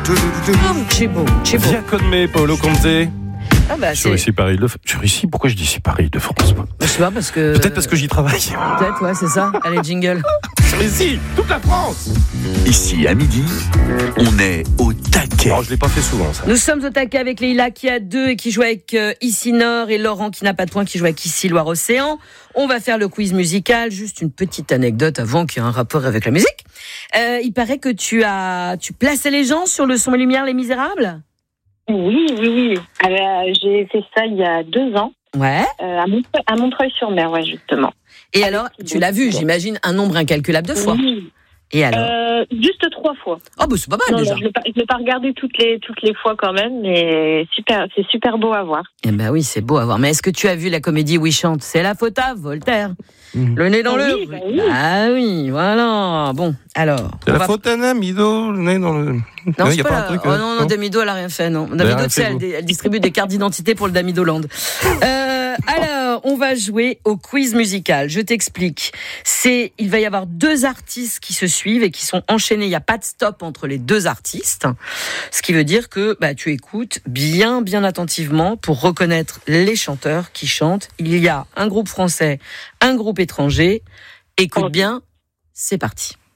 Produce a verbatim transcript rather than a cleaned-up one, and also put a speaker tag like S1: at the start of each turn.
S1: C'est beau, c'est beau.
S2: Via con me, Paolo Conte.
S1: Ah bah,
S2: Sur ici Paris de Sur ici, pourquoi je dis ici Paris de France moi
S1: Je sais pas parce que.
S2: Peut-être parce que j'y travaille.
S1: Peut-être, ouais, c'est ça. Allez, jingle.
S2: Sur ici, toute la France.
S3: Ici, à midi, on est au taquet.
S2: Alors, je l'ai pas fait souvent, ça.
S1: Nous sommes au taquet avec Leïla qui a deux et qui joue avec euh, Ici Nord et Laurent qui n'a pas de points qui joue avec Ici Loire-Océan. On va faire le quiz musical. Juste une petite anecdote avant qu'il y ait un rapport avec la musique. Euh, il paraît que tu as, tu plaçais les gens sur le Son et Lumière Les Misérables.
S4: Oui, oui, oui. Euh, j'ai fait ça il y a deux ans.
S1: Ouais.
S4: Euh, à, Montreuil, à Montreuil-sur-Mer, ouais, justement.
S1: Et avec alors, tu l'as vu, j'imagine, un nombre incalculable de fois.
S4: Oui.
S1: Et alors
S4: euh, Juste trois fois.
S1: Oh, bah c'est pas mal
S4: non,
S1: déjà.
S4: Non, je ne l'ai pas regardé toutes les, toutes les fois quand même, mais super, c'est super beau à voir.
S1: Eh ben oui, c'est beau à voir. Mais est-ce que tu as vu la comédie où il chante ? C'est la faute à Voltaire. Mmh. Le nez dans
S4: ah
S1: le...
S4: Oui, bah oui.
S1: Ah oui, voilà. Bon, alors...
S2: C'est la
S1: va...
S2: faute à Namido, le nez dans le...
S1: Non,
S2: non
S1: c'est
S2: y a
S1: pas,
S2: pas
S1: la...
S2: un truc...
S1: Oh
S2: euh,
S1: non, non, Damido, elle a rien fait, non. Damido, tu sais, elle, elle distribue des cartes d'identité pour le Damido Land. Euh, alors, on va jouer au quiz musical. Je t'explique. C'est, il va y avoir deux artistes qui se suivent et qui sont enchaînés. Il n'y a pas de stop entre les deux artistes. Ce qui veut dire que bah, tu écoutes bien, bien attentivement pour reconnaître les chanteurs qui chantent. Il y a un groupe français, un groupe étranger. Écoute bien, c'est parti.